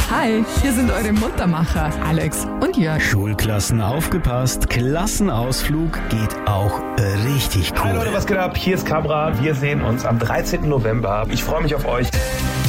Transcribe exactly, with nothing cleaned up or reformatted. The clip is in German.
Hi, hier sind eure Muntermacher, Alex und Jörg. Schulklassen aufgepasst, Klassenausflug geht auch richtig cool. Hi Leute, was geht ab? Hier ist Kamera. Wir sehen uns am dreizehnten November. Ich freue mich auf euch.